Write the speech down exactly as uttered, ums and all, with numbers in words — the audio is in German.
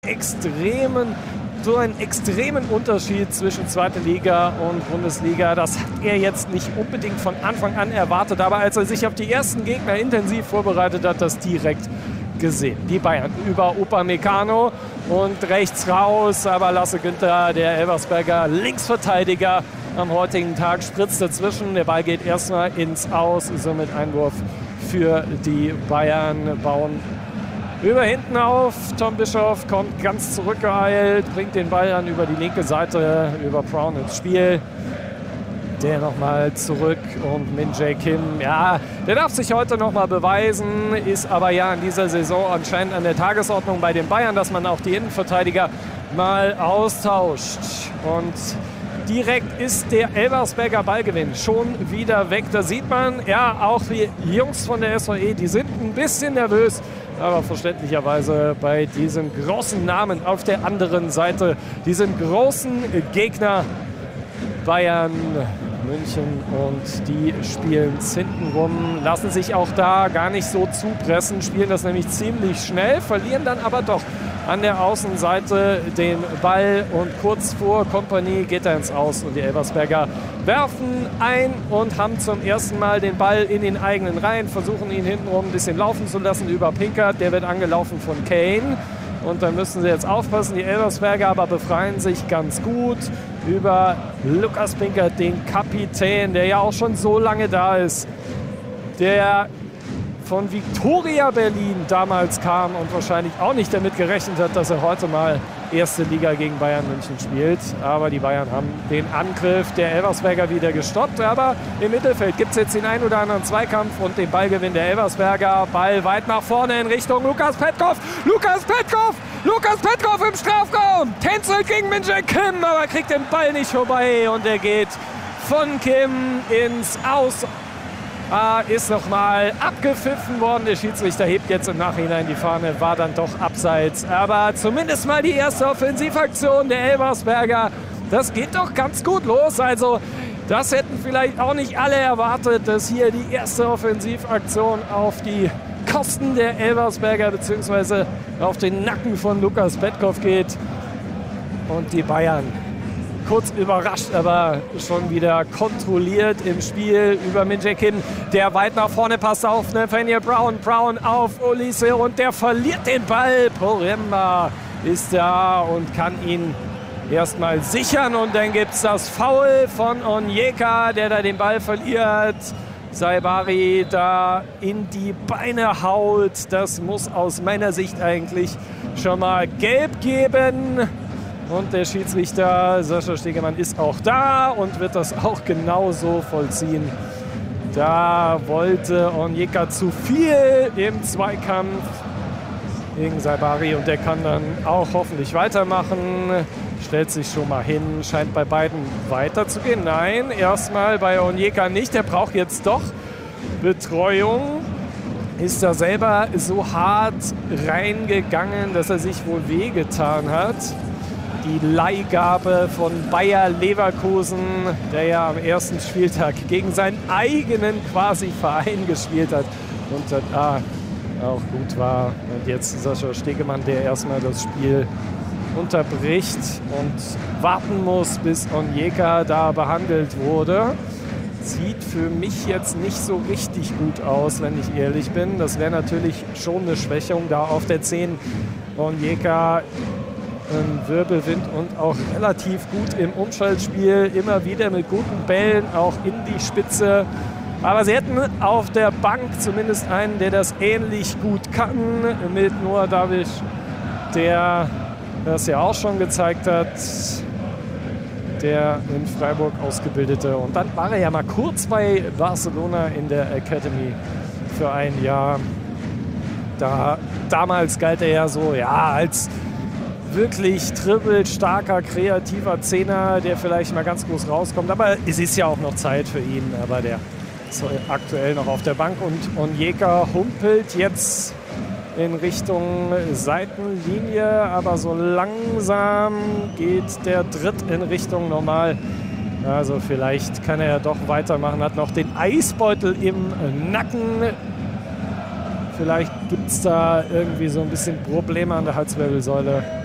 extremen, so einen extremen Unterschied zwischen zweiter Liga und Bundesliga. Das hat er jetzt nicht unbedingt von Anfang an erwartet, aber als er sich auf die ersten Gegner intensiv vorbereitet hat, das direkt gesehen. Die Bayern über Upamecano und rechts raus, aber Lasse Günther, der Elversberger Linksverteidiger am heutigen Tag, spritzt dazwischen. Der Ball geht erstmal ins Aus, somit Einwurf für die Bayern, bauen über hinten auf. Tom Bischoff kommt ganz zurückgeeilt, bringt den Ball dann über die linke Seite, über Brown ins Spiel. Der nochmal zurück und Min Jae Kim, ja, der darf sich heute nochmal beweisen, ist aber ja in dieser Saison anscheinend an der Tagesordnung bei den Bayern, dass man auch die Innenverteidiger mal austauscht. Und direkt ist der Elversberger Ballgewinn schon wieder weg. Da sieht man, ja, auch die Jungs von der S V E, die sind ein bisschen nervös, aber verständlicherweise bei diesem großen Namen auf der anderen Seite, diesen großen Gegner Bayern München, und die spielen es hinten rum, lassen sich auch da gar nicht so zupressen, spielen das nämlich ziemlich schnell, verlieren dann aber doch an der Außenseite den Ball und kurz vor Kompanie geht er ins Aus und die Elversberger werfen ein und haben zum ersten Mal den Ball in den eigenen Reihen, versuchen ihn hintenrum ein bisschen laufen zu lassen über Pinkert, der wird angelaufen von Kane. Und dann müssen sie jetzt aufpassen, die Elversberger aber befreien sich ganz gut über Lukas Pinkert, den Kapitän, der ja auch schon so lange da ist, der von Viktoria Berlin damals kam und wahrscheinlich auch nicht damit gerechnet hat, dass er heute mal erste Liga gegen Bayern München spielt. Aber die Bayern haben den Angriff der Elversberger wieder gestoppt. Aber im Mittelfeld gibt es jetzt den ein oder anderen Zweikampf und den Ballgewinn der Elversberger. Ball weit nach vorne in Richtung Lukas Petkov. Lukas Petkov! Lukas Petkov im Strafraum! Tänzelt gegen Min Jae Kim, aber kriegt den Ball nicht vorbei. Und er geht von Kim ins Aus. Ah, ist nochmal abgepfiffen worden. Der Schiedsrichter hebt jetzt im Nachhinein die Fahne, war dann doch abseits. Aber zumindest mal die erste Offensivaktion der Elversberger. Das geht doch ganz gut los. Also das hätten vielleicht auch nicht alle erwartet, dass hier die erste Offensivaktion auf die Kosten der Elversberger bzw. auf den Nacken von Lukas Petkov geht. Und die Bayern kurz überrascht, aber schon wieder kontrolliert im Spiel über Min Jae Kim, der weit nach vorne passt auf Nathaniel Brown. Brown auf Olise und der verliert den Ball. Poremba ist da und kann ihn erstmal sichern. Und dann gibt es das Foul von Onyeka, der da den Ball verliert. Saibari da in die Beine haut. Das muss aus meiner Sicht eigentlich schon mal gelb geben. Und der Schiedsrichter Sascha Stegemann ist auch da und wird das auch genauso vollziehen. Da wollte Onyeka zu viel im Zweikampf gegen Saibari und der kann dann auch hoffentlich weitermachen. Stellt sich schon mal hin, scheint bei beiden weiterzugehen. Nein, erstmal bei Onyeka nicht. Der braucht jetzt doch Betreuung. Ist da selber so hart reingegangen, dass er sich wohl wehgetan hat. Die Leihgabe von Bayer Leverkusen, der ja am ersten Spieltag gegen seinen eigenen quasi Verein gespielt hat und da auch gut war. Und jetzt Sascha Stegemann, der erstmal das Spiel unterbricht und warten muss, bis Onyeka da behandelt wurde. Sieht für mich jetzt nicht so richtig gut aus, wenn ich ehrlich bin. Das wäre natürlich schon eine Schwächung da auf der zehn. Onyeka Wirbelwind und auch relativ gut im Umschaltspiel, immer wieder mit guten Bällen, auch in die Spitze. Aber sie hätten auf der Bank zumindest einen, der das ähnlich gut kann, mit Noah Davish, der das ja auch schon gezeigt hat, der in Freiburg ausgebildete. Und dann war er ja mal kurz bei Barcelona in der Academy für ein Jahr. Da, damals galt er ja so, ja, als wirklich dribbelstarker, kreativer Zehner, der vielleicht mal ganz groß rauskommt. Aber es ist ja auch noch Zeit für ihn. Aber der ist aktuell noch auf der Bank. Und Onyeka humpelt jetzt in Richtung Seitenlinie. Aber so langsam geht der Tritt in Richtung normal. Also vielleicht kann er ja doch weitermachen. Hat noch den Eisbeutel im Nacken. Vielleicht gibt es da irgendwie so ein bisschen Probleme an der Halswirbelsäule.